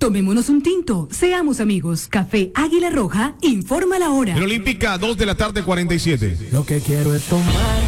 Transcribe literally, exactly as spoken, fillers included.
Tomémonos un tinto, seamos amigos. Café Águila Roja, informa la hora. En Olímpica, dos de la tarde, cuarenta y siete. Lo que quiero es tomar